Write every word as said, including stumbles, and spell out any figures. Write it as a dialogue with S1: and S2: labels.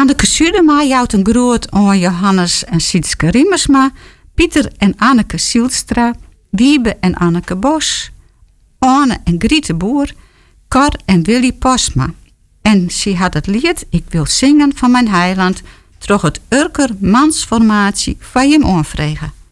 S1: Anneke Sudema jouwt een groot aan Johannes en Sietske Riemersma, Pieter en Anneke Sielstra, Wiebe en Anneke Bos, Anne en Griete Boer, Cor en Willy Posma. En ze had het lied Ik wil zingen van mijn heiland, troch het Urker mansformatie van je hem aanvregen.